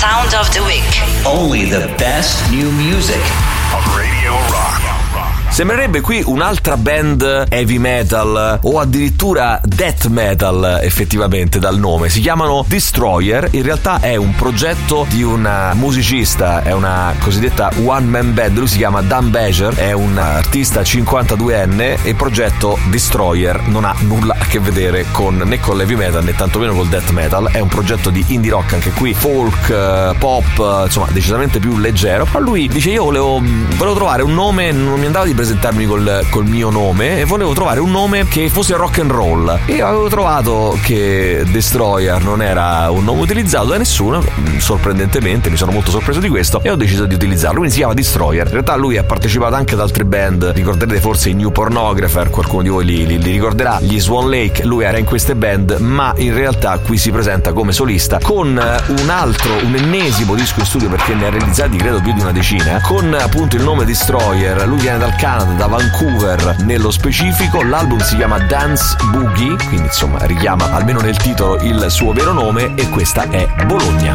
sound of the week. Only the best new music. Radio Rock. Sembrerebbe qui un'altra band heavy metal o addirittura death metal, effettivamente dal nome. Si chiamano Destroyer. In realtà è un progetto di un musicista, è una cosiddetta one man band. Lui si chiama Dan Bejer, è un artista 52enne e il progetto Destroyer non ha nulla a che vedere né con l'heavy metal né tantomeno col death metal. È un progetto di indie rock, anche qui folk, pop, insomma decisamente più leggero. Ma lui dice: io volevo trovare un nome, non mi andava di presentarmi col mio nome e volevo trovare un nome che fosse rock and roll, e avevo trovato che Destroyer non era un nome utilizzato da nessuno, sorprendentemente mi sono molto sorpreso di questo e ho deciso di utilizzarlo. Quindi si chiama Destroyer. In realtà lui ha partecipato anche ad altre band, ricorderete forse i New Pornographer, qualcuno di voi li ricorderà, gli Swan Lake. Lui era in queste band, ma in realtà qui si presenta come solista con un ennesimo disco in studio, perché ne ha realizzati credo più di una decina, con appunto il nome Destroyer. Lui viene dal Canada, da Vancouver nello specifico. L'album si chiama Dance Boogie, quindi insomma richiama almeno nel titolo il suo vero nome, e questa è Bologna.